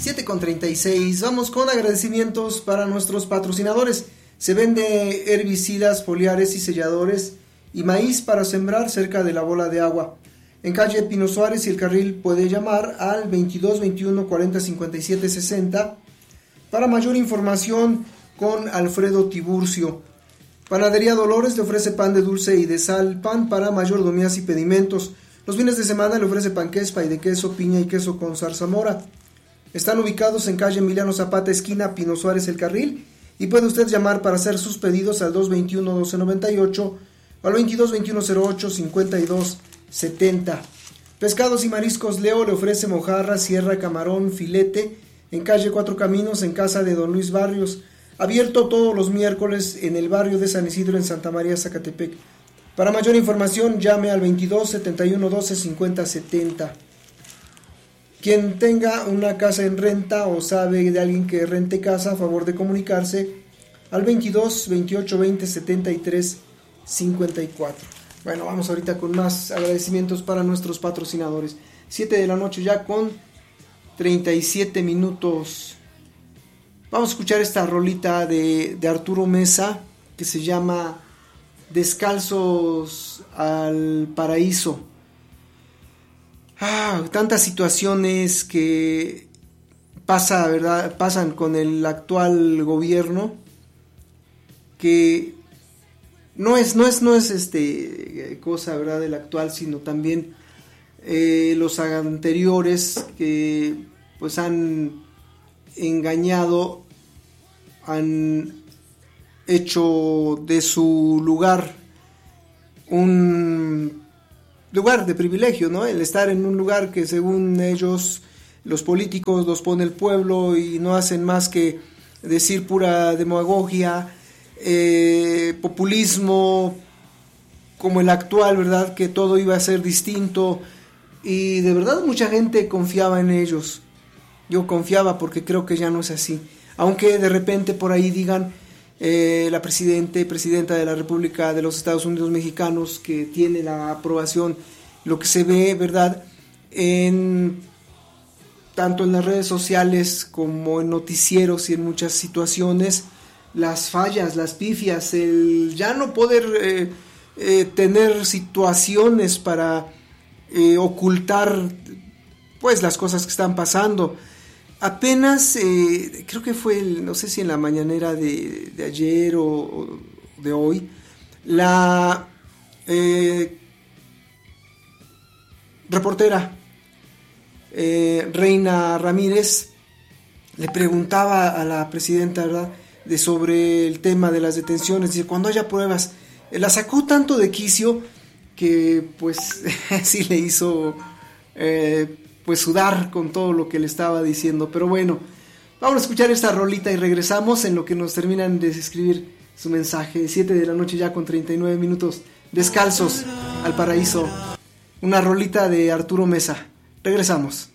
7:36. Vamos con agradecimientos para nuestros patrocinadores. Se vende herbicidas foliares y selladores y maíz para sembrar cerca de la bola de agua. En calle Pino Suárez y El Carril puede llamar al 22 21 40 57 60 para mayor información con Alfredo Tiburcio. Panadería Dolores le ofrece pan de dulce y de sal, pan para mayordomías y pedimentos. Los fines de semana le ofrece panqués, pay de queso, piña y queso con zarzamora. Están ubicados en calle Emiliano Zapata, esquina Pino Suárez, El Carril, y puede usted llamar para hacer sus pedidos al 221-1298 o al 222108-5270. Pescados y Mariscos Leo le ofrece mojarra, sierra, camarón, filete en calle Cuatro Caminos, en casa de Don Luis Barrios. Abierto todos los miércoles en el barrio de San Isidro, en Santa María, Zacatepec. Para mayor información llame al 22 71 12 50 70. Quien tenga una casa en renta o sabe de alguien que rente casa, a favor de comunicarse al 22 28 20 73 54. Bueno, vamos ahorita con más agradecimientos para nuestros patrocinadores. 7 de la noche ya con 37 minutos. Vamos a escuchar esta rolita de Arturo Mesa que se llama Descalzos al Paraíso. Tantas situaciones que pasan con el actual gobierno, que no es cosa, ¿verdad?, del actual, sino también los anteriores que pues han engañado, han hecho de su lugar un lugar de privilegio, ¿no? El estar en un lugar que según ellos, los políticos, los pone el pueblo y no hacen más que decir pura demagogia, populismo, como el actual, ¿verdad? Que todo iba a ser distinto, y de verdad mucha gente confiaba en ellos. Yo confiaba, porque creo que ya no es así. Aunque de repente por ahí digan la presidenta de la República de los Estados Unidos Mexicanos, que tiene la aprobación, lo que se ve, ¿verdad?, tanto en las redes sociales como en noticieros y en muchas situaciones, las fallas, las pifias, el ya no poder tener situaciones para ocultar pues las cosas que están pasando. Apenas, creo que fue, no sé si en la mañanera de ayer o de hoy, la reportera Reina Ramírez le preguntaba a la presidenta, ¿verdad?, sobre el tema de las detenciones. Dice, cuando haya pruebas, la sacó tanto de quicio que pues sí le hizo pues sudar con todo lo que le estaba diciendo. Pero bueno, vamos a escuchar esta rolita y regresamos en lo que nos terminan de escribir su mensaje. 7 de la noche ya con 39 minutos. Descalzos al Paraíso, una rolita de Arturo Mesa. Regresamos.